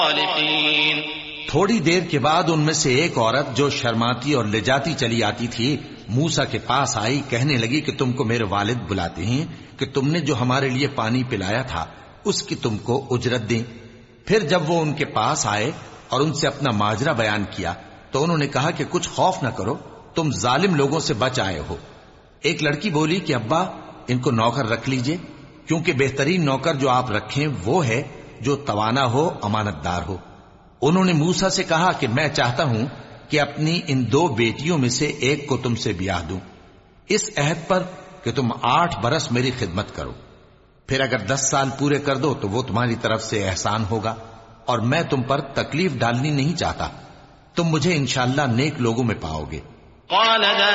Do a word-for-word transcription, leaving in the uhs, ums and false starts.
थोड़ी देर के बाद उनमें से एक औरत जो शर्माती और ले चली आती थी मूसा के पास आई, कहने लगी कि तुमको मेरे वालिद बुलाते हैं कि तुमने जो हमारे लिए पानी पिलाया था उसकी तुमको उजरत दें। फिर जब वो उनके पास आए और उनसे अपना माजरा बयान किया तो उन्होंने कहा कि कुछ खौफ न करो, तुम जालिम लोगों से बच आए हो। एक लड़की बोली कि अब्बा इनको नौकर रख लीजिए, क्योंकि बेहतरीन नौकर जो आप रखें वो है जो तवाना हो, अमानतदार हो। उन्होंने मूसा से कहा कि मैं चाहता हूं कि अपनी इन दो बेटियों में से एक को तुमसे ब्याह दूं, इस अहद पर कि तुम आठ बरस मेरी खिदमत करो। फिर अगर दस साल पूरे कर दो तो वो तुम्हारी तरफ से एहसान होगा, और मैं तुम पर तकलीफ डालनी नहीं चाहता। तुम मुझे इंशाअल्लाह नेक लोगों में पाओगे।